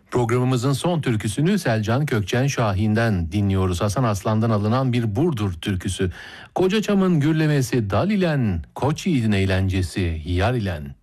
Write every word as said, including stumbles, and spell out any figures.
Programımızın son türküsünü Selcan Kökçen Şahin'den dinliyoruz. Hasan Aslan'dan alınan bir Burdur türküsü. Kocaçam'ın gürlemesi dal ilen, koç yiğidin eğlencesi yar ilen.